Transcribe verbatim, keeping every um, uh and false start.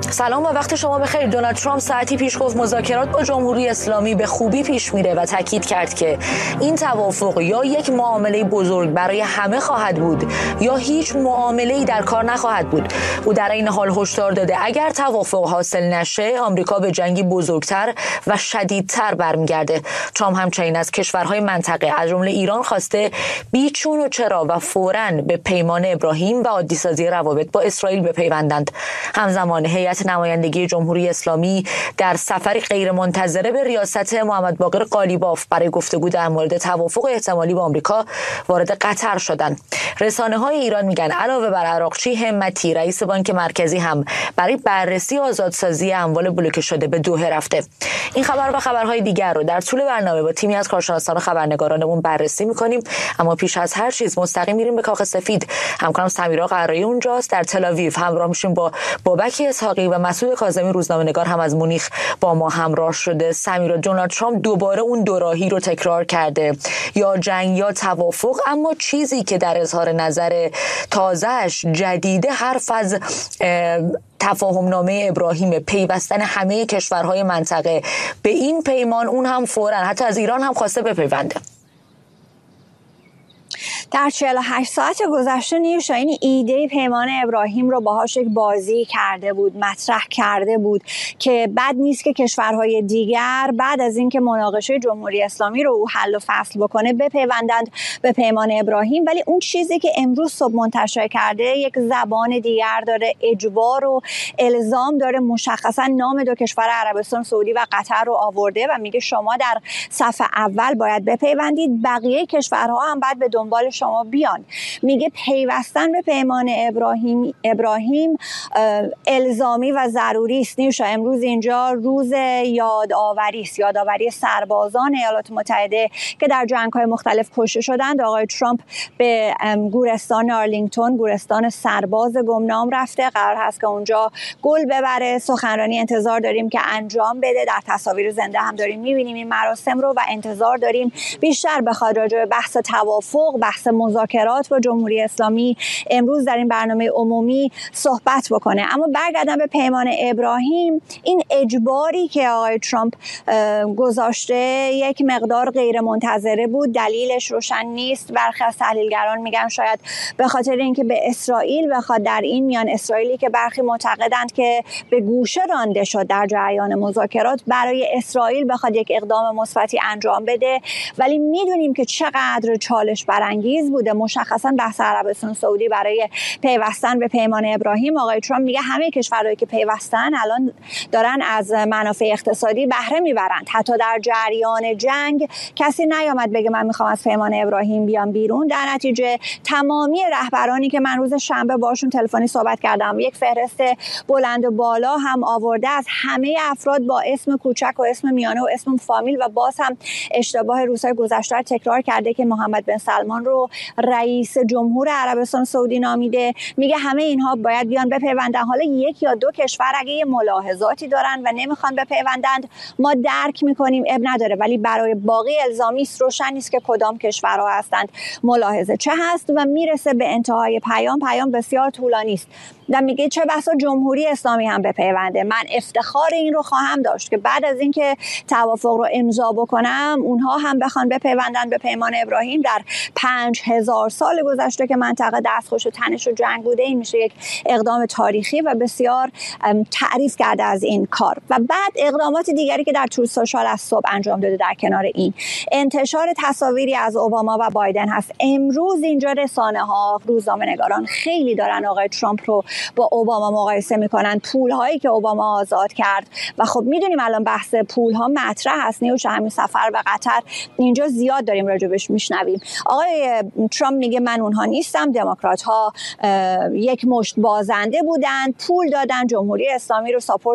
سلام و وقت شما بخیر. دونالد ترامپ ساعتی پیش گفت مذاکرات با جمهوری اسلامی به خوبی پیش میره و تاکید کرد که این توافق یا یک معامله بزرگ برای همه خواهد بود یا هیچ معامله‌ای در کار نخواهد بود. او در این حال هشدار داده اگر توافق حاصل نشه آمریکا به جنگی بزرگتر و شدیدتر برمیگرده. ترامپ همچنین از کشورهای منطقه از جمله ایران خواسته بیچون و چرا و فوراً به پیمان ابراهیم و عادی‌سازی روابط با اسرائیل بپیوندند. همزمان هیئت نمایندگی جمهوری اسلامی در سفری غیرمنتظره به ریاست محمد باقر قالیباف برای گفتگو در مورد توافق احتمالی با آمریکا وارد قطر شدند. رسانه‌های ایران میگن علاوه بر عراقچی همتی رئیس بانک مرکزی هم برای بررسی آزادسازی اموال بلوکه شده به دوحه رفته. این خبر و خبرهای دیگر رو در طول برنامه با تیمی از کارشناسان و خبرنگارانمون بررسی می‌کنیم، اما پیش از هر چیز مستقیم میریم به کاخ سفید. همکارم سمیرا قرایی اونجاست در تل آویو، همراه میشیم با بابک اسحاقی و مسعود کاظمی روزنامه‌نگار هم از مونیخ با ما همراه شده. سمیرا، دونالد ترامپ دوباره اون دوراهی رو تکرار کرده، یا جنگ یا توافق، اما چیزی که در اظهار نظر تازه‌اش جدیده حرف از تفاهم نامه ابراهیم، پیوستن همه کشورهای منطقه به این پیمان، اون هم فوراً حتی از ایران هم خواسته بپیونده. در چهل و هشت ساعت گذشته نیوشا این ایده پیمان ابراهیم رو باهاش یک بازی کرده بود، مطرح کرده بود که بد نیست که کشورهای دیگر بعد از اینکه مناقشه جمهوری اسلامی رو او حل و فصل بکنه بپیوندند به پیمان ابراهیم. ولی اون چیزی که امروز صبح منتشر کرده یک زبان دیگر داره، اجبار و الزام داره، مشخصا نام دو کشور عربستان سعودی و قطر رو آورده و میگه شما در صف اول باید بپیوندید، بقیه کشورها هم بعد به دنبال شما بیان. میگه پیوستن به پیمان ابراهیم ابراهیم الزامی و ضروری است. نیوشا امروز اینجا روز یادآوری است، یادآوری سربازان ایالات متحده که در جنگ‌های مختلف کشته شدند. آقای ترامپ به گورستان آرلینگتون، گورستان سرباز گمنام رفته، قرار هست که اونجا گل ببره. سخنرانی انتظار داریم که انجام بده، در تصاویر زنده هم داریم می‌بینیم این مراسم رو و انتظار داریم بیشتر بخواد راجع به بحث توافق، بحث مذاکرات با جمهوری اسلامی امروز در این برنامه عمومی صحبت بکنه. اما برگردم به پیمان ابراهیم، این اجباری که آقای ترامپ گذاشته یک مقدار غیر منتظره بود، دلیلش روشن نیست. برخی از تحلیلگران میگن شاید به خاطر اینکه به اسرائیل بخواد در این میان، اسرائیلی که برخی معتقدند که به گوشه رانده شد در جریان مذاکرات، برای اسرائیل بخواد یک اقدام مثبتی انجام بده. ولی میدونیم که چقدر چالش برانگیز بوده مشخصا بحث عربستان سعودی برای پیوستن به پیمان ابراهیم. آقای ترامپ میگه همه کشورهایی که پیوستن الان دارن از منافع اقتصادی بهره میبرند. حتی در جریان جنگ کسی نیامد بگه من میخوام از پیمان ابراهیم بیام بیرون. در نتیجه تمامی رهبرانی که من روز شنبه باشون تلفنی صحبت کردم، یک فهرست بلند و بالا هم آورده از همه افراد با اسم کوچک و اسم میانه و اسم فامیل، و باز هم اشتباه روزهای گذشته رو تکرار کرده که محمد بن سلمان رو رئیس جمهور عربستان سعودی نامیده. میگه همه اینها باید بیان بپیوندن. حالا یک یا دو کشور اگه یه ملاحظاتی دارن و نمیخوان بپیوندند ما درک میکنیم، اب نداره، ولی برای باقی الزامی است، روشن نیست که کدام کشورها هستند، ملاحظه چه هست و میرسه به انتهای پیام. پیام بسیار طولانی است و میگه چه بسا جمهوری اسلامی هم بپیونده. من افتخار این رو خواهم داشت که بعد از اینکه توافق رو امضا بکنم اونها هم بخوان بپیوندن به پیمان ابراهیم. در پنج هزار سال گذشته که منطقه دستخوش تنش و جنگ بوده، این میشه یک اقدام تاریخی و بسیار تعریف کرده از این کار. و بعد اقدامات دیگری که در تروث سوشال از صبح انجام داده در کنار این انتشار تصاویری از اوباما و بایدن هست. امروز اینجا رسانه ها، روزنامه‌نگاران خیلی دارن آقای ترامپ رو با اوباما مقایسه میکنن، پول هایی که اوباما آزاد کرد. و خب میدونیم الان بحث پول ها مطرح هست. نیوش همین سفر به قطر اینجا زیاد داریم راجبش میشنویم. آقای ترامپ میگه من اونها نیستم، دموکرات ها یک مشت بازنده بودن، پول دادن، جمهوری اسلامی رو ساپورت